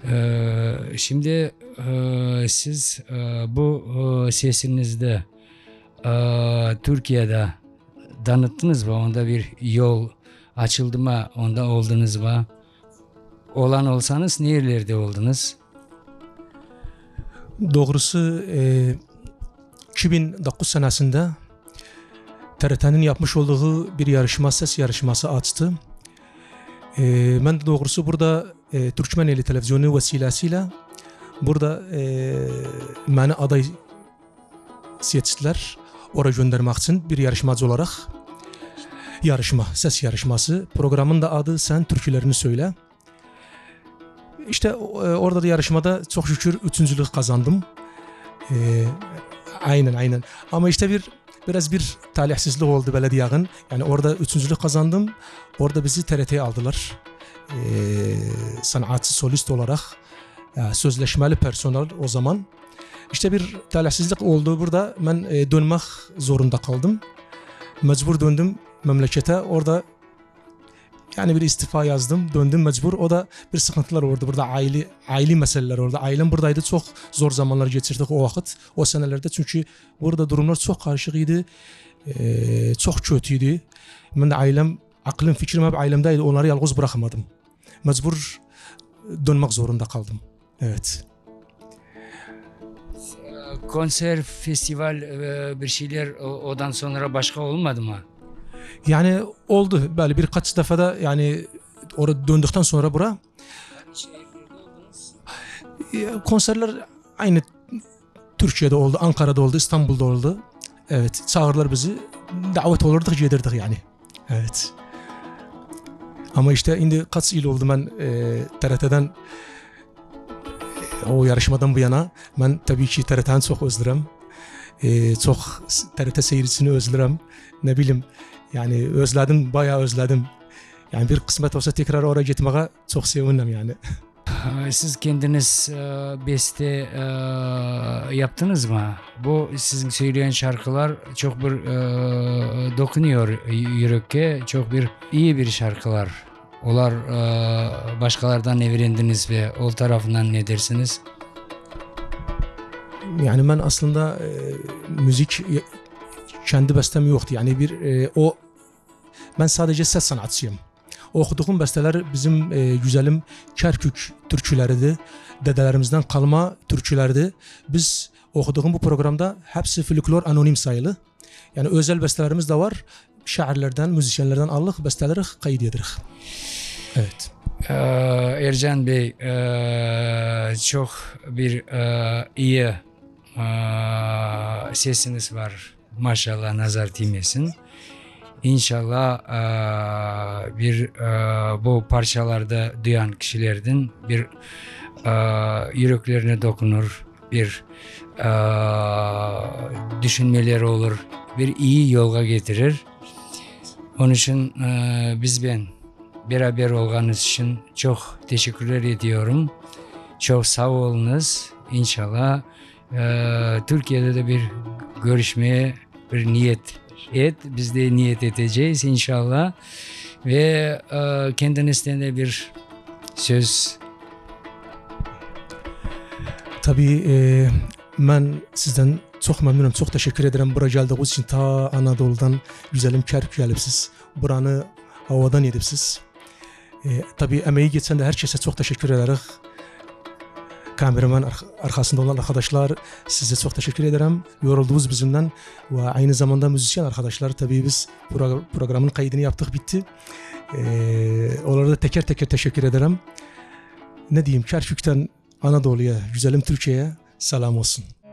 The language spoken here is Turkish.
Şimdi siz bu sesinizde Türkiye'de tanıttınız mı? Onda bir yol açıldı mı? Onda oldunuz mu? Olan olsanız nerelerde oldunuz? Doğrusu 2009 senesinde TRT'nin yapmış olduğu bir yarışma, ses yarışması açtı. Ben de doğrusu burada Türkmeneli televizyonu vesilesiyle burada beni aday seçtiler. Oraya göndermek için bir yarışmacı olarak ses yarışması. Programın da adı Sen Türkülerini Söyle. İşte orada da yarışmada çok şükür üçüncülük kazandım. Aynen. Ama işte biraz bir talihsizlik oldu belediyenin. Yani orada üçüncülük kazandım. Orada bizi TRT'ye aldılar. Sanatçı solist olarak sözleşmeli personel o zaman. İşte bir talihsizlik oldu burada. Ben dönmek zorunda kaldım. Mecbur döndüm memlekete. Orada yani bir istifa yazdım. Döndüm mecbur. O da bir sıkıntılar oldu. Burada aile meseleler oldu. Ailem buradaydı. Çok zor zamanlar geçirdik o vakit. O senelerde çünkü burada durumlar çok karışıkıydı. Çok kötüydü. Ben de aklım fikrim hep ailemdeydi. Onları yalnız bırakamadım. Mecbur dönmek zorunda kaldım. Evet. Konser, festival bir şeyler odan sonra başka olmadı mı? Yani oldu. Böyle birkaç defada yani orada döndükten sonra bura konserler aynı Türkiye'de oldu, Ankara'da oldu, İstanbul'da oldu. Evet, çağırdılar bizi. Davet olurduk, gelirdik yani. Evet. Ama işte şimdi kaç yıl oldu ben TRT'den o yarışmadan bu yana. Ben tabii ki TRT'ni çok özlerim. Çok TRT seyircisini özlerim. Ne bileyim yani özledim, bayağı özledim. Yani bir kısmet olsa tekrar oraya gitmeye çok sevindim yani. Siz kendiniz beste yaptınız mı? Bu sizin söyleyen şarkılar çok bir dokunuyor yüreğe. Çok iyi bir şarkılar. Olar başkalardan öğrendiniz ve o tarafından ne dersiniz? Yani ben aslında müzik kendi bestem yoktu. Yani ben sadece ses sanatçıyım. Okuduğum besteler bizim güzelim Kerkük türküleriydi. Dedelerimizden kalma türkülerdi. Biz okuduğum bu programda hepsi folklor anonim sayılı. Yani özel bestelerimiz de var. Şairlerden, müzisyenlerden aldık, besteleri kaydedirik. Evet. Ercan Bey çok bir iyi sesiniz var. Maşallah nazar değmesin. İnşallah bu parçalarda duyan kişilerden bir yüreklerine dokunur, bir düşünmeleri olur, bir iyi yola getirir. Onun için beraber olganız için çok teşekkürler ediyorum. Çok sağ olunuz. İnşallah Türkiye'de de bir görüşmeye bir niyet biz de niyet edeceğiz inşallah. Ve kendinizden de bir söz. Tabii ben sizden çok memnunum. Çok teşekkür ederim. Buraya geldiğiniz için ta Anadolu'dan güzelim Kerkük gelipsiz. Buranı havadan yedipsiz. Tabii emeği geçen de herkese çok teşekkür ederiz. Kameraman arkasında olan arkadaşlar size çok teşekkür ederim. Yoruldunuz bizimden ve aynı zamanda müzisyen arkadaşlar tabii biz programın kaydını yaptık bitti. Onlara da teker teker teşekkür ederim. Ne diyeyim Kerkük'ten Anadolu'ya, güzelim Türkiye'ye selam olsun.